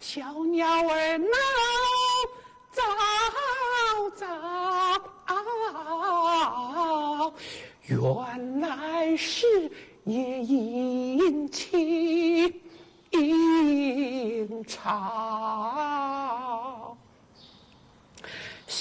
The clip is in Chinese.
小鸟儿闹早早，原来是夜莺情长。